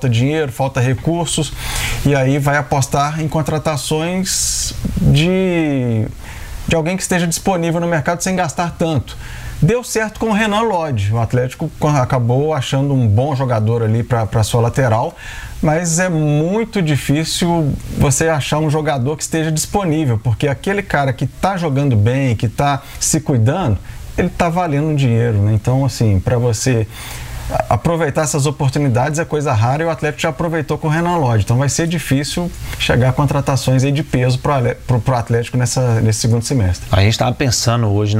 falta dinheiro, falta recursos, e aí vai apostar em contratações de alguém que esteja disponível no mercado sem gastar tanto. Deu certo com o Renan Lodge. O Atlético acabou achando um bom jogador ali para sua lateral, mas é muito difícil você achar um jogador que esteja disponível, porque aquele cara que está jogando bem, que está se cuidando, ele está valendo um dinheiro, né? Então, assim, para você aproveitar essas oportunidades é coisa rara, e o Atlético já aproveitou com o Renan Lodge. Então vai ser difícil chegar a contratações aí de peso para o Atlético nesse segundo semestre. A gente estava pensando hoje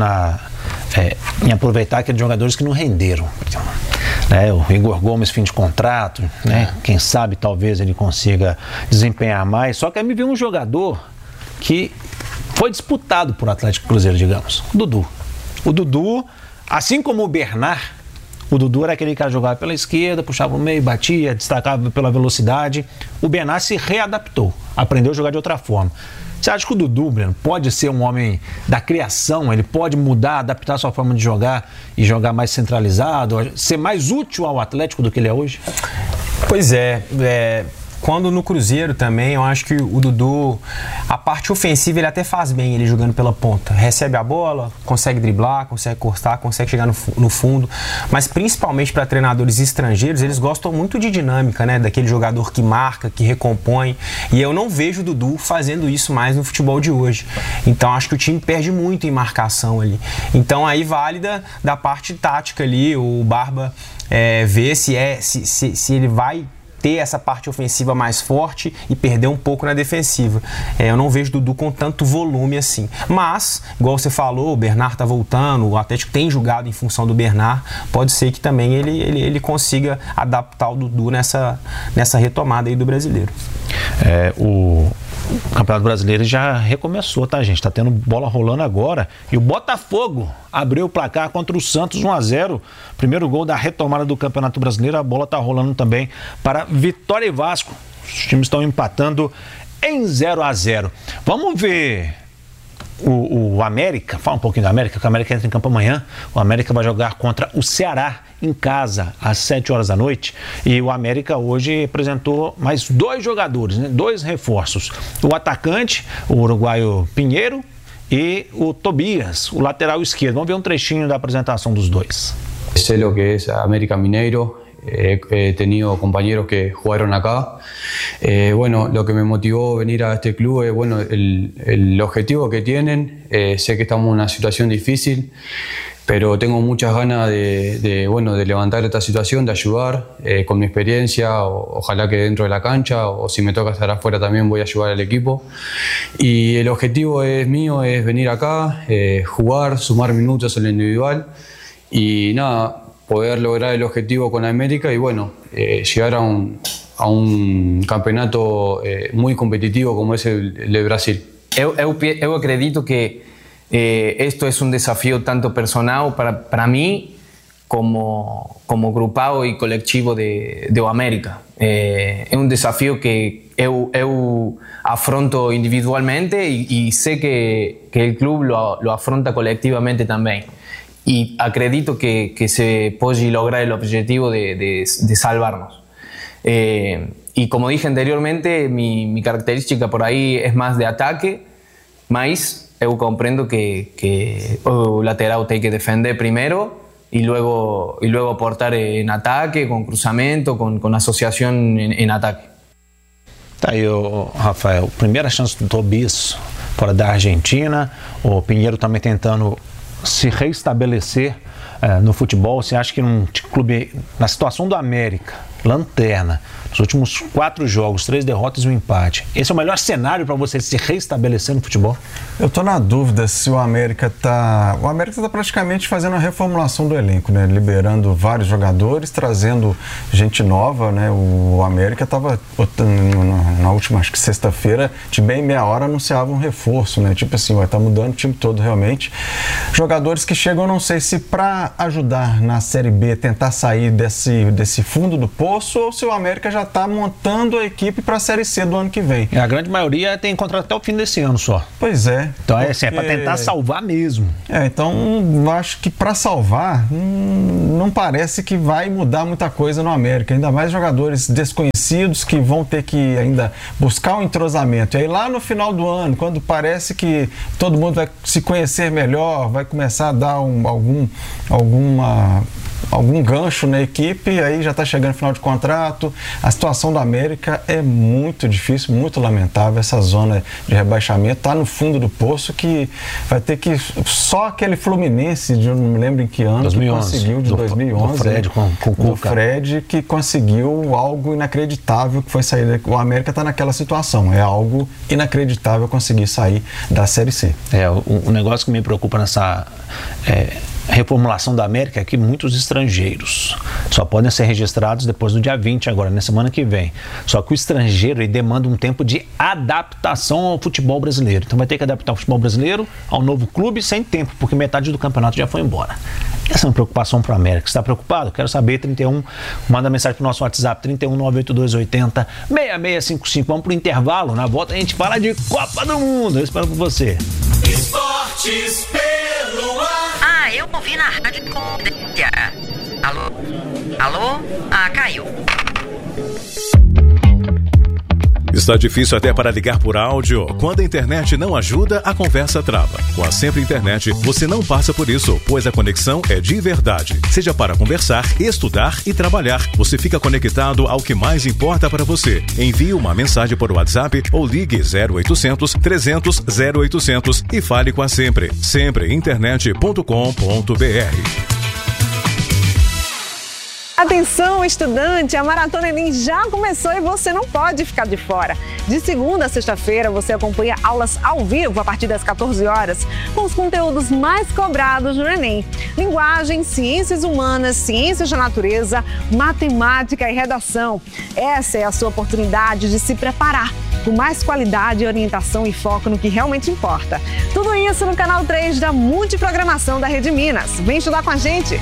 em aproveitar aqueles jogadores que não renderam. Né? O Igor Gomes, fim de contrato, né? Quem sabe talvez ele consiga desempenhar mais. Só que aí me veio um jogador que foi disputado por Atlético Cruzeiro, digamos, o Dudu. O Dudu, assim como o Bernard, o Dudu era aquele cara que jogava pela esquerda, puxava o meio, batia, destacava pela velocidade. O Bernard se readaptou, aprendeu a jogar de outra forma. Você acha que o Dudu, Breno, pode ser um homem da criação? Ele pode mudar, adaptar a sua forma de jogar e jogar mais centralizado, ser mais útil ao Atlético do que ele é hoje? Pois é. Quando no Cruzeiro também, eu acho que o Dudu, a parte ofensiva ele até faz bem, ele jogando pela ponta. Recebe a bola, consegue driblar, consegue cortar, consegue chegar no fundo. Mas principalmente para treinadores estrangeiros, eles gostam muito de dinâmica, né? Daquele jogador que marca, que recompõe. E eu não vejo o Dudu fazendo isso mais no futebol de hoje. Então acho que o time perde muito em marcação ali. Então aí válida da parte tática ali, o Barba ver se ele vai ter essa parte ofensiva mais forte e perder um pouco na defensiva. Eu não vejo o Dudu com tanto volume assim. Mas, igual você falou, o Bernard tá voltando, o Atlético tem jogado em função do Bernard, pode ser que também ele consiga adaptar o Dudu nessa retomada aí do brasileiro. O Campeonato Brasileiro já recomeçou, tá, gente? Tá tendo bola rolando agora. E o Botafogo abriu o placar contra o Santos 1-0. Primeiro gol da retomada do Campeonato Brasileiro. A bola tá rolando também para Vitória e Vasco. Os times estão empatando em 0-0. Vamos ver o América. Fala um pouquinho do América, que o América entra em campo amanhã. O América vai jogar contra o Ceará em casa, às 7 horas da noite. E o América hoje apresentou mais 2 jogadores, né? 2 reforços. O atacante, o uruguaio Pinheiro, e o Tobias, o lateral esquerdo. Vamos ver um trechinho da apresentação dos dois. Sé lo que es América Mineiro. He tenido compañeros que jugaron acá. Bueno, lo que me motivó venir a este club es bueno, el objetivo que tienen. Sé que estamos en una situación difícil, pero tengo muchas ganas de levantar esta situación, de ayudar con mi experiencia, ojalá que dentro de la cancha, o si me toca estar afuera también voy a ayudar al equipo. Y el objetivo mío es venir acá, jugar, sumar minutos en lo individual y nada, poder lograr el objetivo con América y bueno, llegar a un campeonato muy competitivo como es el de Brasil. Eu acredito que esto es un desafío tanto personal para mí como grupal y colectivo de América. Es un desafío que eu afronto individualmente y sé que el club lo afronta colectivamente también. Y acredito que se puede lograr el objetivo de salvarnos. Y como dije anteriormente, mi característica por ahí es más de ataque, mas eu comprendo que o lateral tem que defender primero y luego aportar en ataque, con cruzamento, con asociación en ataque. Tá aí, Rafael, primeira chance do Tobias fora da Argentina, o Pinheiro também tentando se reestabelecer no futebol. Você acha que num clube, na situação do América, lanterna, nos últimos 4 jogos, 3 derrotas e um empate, esse é o melhor cenário para você se reestabelecer no futebol? Eu tô na dúvida se o América tá praticamente fazendo a reformulação do elenco, né? Liberando vários jogadores, trazendo gente nova, né? O América tava na última, acho que sexta-feira, de bem meia hora anunciava um reforço, né? Tipo assim, vai estar mudando o time todo realmente. Jogadores que chegam, não sei se para ajudar na Série B, tentar sair desse fundo do poço, poço ou se o América já está montando a equipe para a Série C do ano que vem. A grande maioria tem contrato até o fim desse ano só. Pois é. Então é para tentar salvar mesmo. Então eu acho que para salvar não parece que vai mudar muita coisa no América, ainda mais jogadores desconhecidos que vão ter que ainda buscar um entrosamento. E aí lá no final do ano, quando parece que todo mundo vai se conhecer melhor, vai começar a dar algum gancho na equipe, aí já está chegando o final de contrato. A situação do América é muito difícil, muito lamentável. Essa zona de rebaixamento está no fundo do poço, que vai ter que... Só aquele Fluminense, de eu não me lembro em que ano, 2011, que conseguiu, de 2011, do Fred, com o do Fred, que conseguiu algo inacreditável, que foi sair... O América está naquela situação, é algo inacreditável conseguir sair da Série C. O negócio que me preocupa nessa... reformulação da América é que muitos estrangeiros só podem ser registrados depois do dia 20 agora, na semana que vem. Só que o estrangeiro ele demanda um tempo de adaptação ao futebol brasileiro. Então vai ter que adaptar o futebol brasileiro ao novo clube sem tempo, porque metade do campeonato já foi embora. Essa é uma preocupação para a América. Você está preocupado? Quero saber. 31, manda mensagem para o nosso WhatsApp, 31 98280 6655. Vamos para o intervalo. Na volta a gente fala de Copa do Mundo. Eu espero por você. Esportes pelo ar. Eu ouvi na rádio. Alô? Alô? Caiu. Está difícil até para ligar por áudio? Quando a internet não ajuda, a conversa trava. Com a Sempre Internet, você não passa por isso, pois a conexão é de verdade. Seja para conversar, estudar e trabalhar, você fica conectado ao que mais importa para você. Envie uma mensagem por WhatsApp ou ligue 0800 300 0800 e fale com a Sempre. Sempreinternet.com.br. Atenção, estudante! A Maratona Enem já começou e você não pode ficar de fora. De segunda a sexta-feira, você acompanha aulas ao vivo a partir das 14 horas, com os conteúdos mais cobrados no Enem. Linguagem, ciências humanas, ciências da natureza, matemática e redação. Essa é a sua oportunidade de se preparar com mais qualidade, orientação e foco no que realmente importa. Tudo isso no canal 3 da Multiprogramação da Rede Minas. Vem estudar com a gente!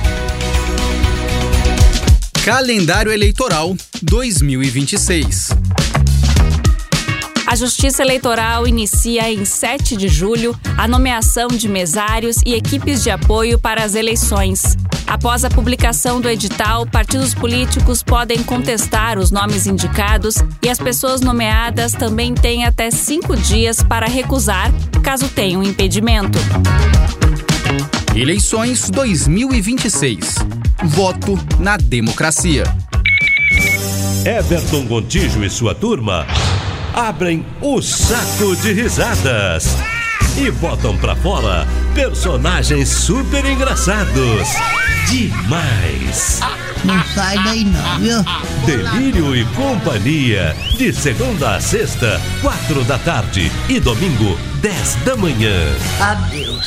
Calendário Eleitoral 2026. A Justiça Eleitoral inicia em 7 de julho a nomeação de mesários e equipes de apoio para as eleições. Após a publicação do edital, partidos políticos podem contestar os nomes indicados e as pessoas nomeadas também têm até 5 dias para recusar, caso tenham impedimento. Eleições 2026. Voto na democracia. Everton Gontijo e sua turma abrem o saco de risadas e botam pra fora personagens super engraçados. Demais! Não sai daí não, viu? Delírio e Companhia, de segunda a sexta, 4 da tarde e domingo, 10 da manhã. Adeus.